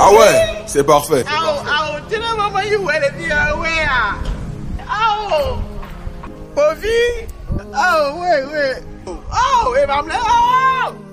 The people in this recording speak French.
Ah ouais, c'est parfait. Tu know maman, you wear the dear wear. Oh, Bovie. Oh, wait. Oh, if I'm like, oh.